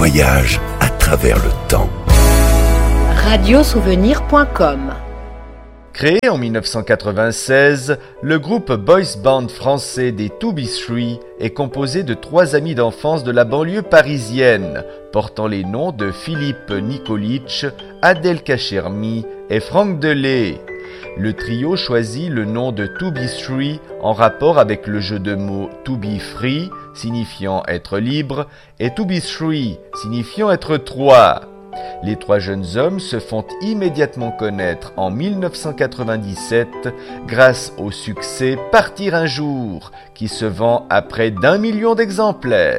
voyage à travers le temps. Radiosouvenir.com. Créé en 1996, le groupe boys band français des 2B3 est composé de 3 amis d'enfance de la banlieue parisienne, portant les noms de Philippe Nikolic, Adèle Kachermi et Franck Delay. Le trio choisit le nom de 2B3 en rapport avec le jeu de mots to be free, signifiant être libre, et 2B3, signifiant être 3. Les 3 jeunes hommes se font immédiatement connaître en 1997 grâce au succès Partir un jour, qui se vend à près d'1 million d'exemplaires.